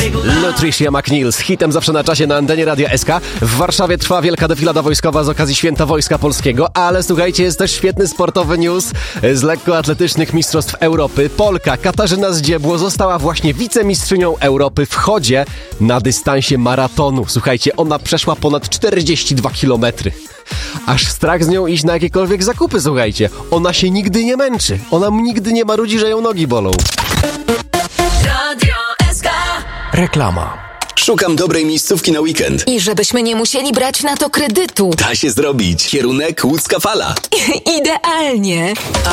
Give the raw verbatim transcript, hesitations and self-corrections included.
Lutricia McNeil z hitem zawsze na czasie na antenie Radia S K. W Warszawie trwa wielka defilada wojskowa z okazji Święta Wojska Polskiego, ale słuchajcie, jest też świetny sportowy news z lekkoatletycznych mistrzostw Europy. Polka Katarzyna Zdziebło została właśnie wicemistrzynią Europy w chodzie na dystansie maratonu. Słuchajcie, ona przeszła ponad czterdzieści dwa kilometry. Aż strach z nią iść na jakiekolwiek zakupy, słuchajcie. Ona się nigdy nie męczy. Ona nigdy nie marudzi, że ją nogi bolą. Radio S K. Reklama. Szukam dobrej miejscówki na weekend. I żebyśmy nie musieli brać na to kredytu. Da się zrobić. Kierunek Łódzka Fala. Idealnie.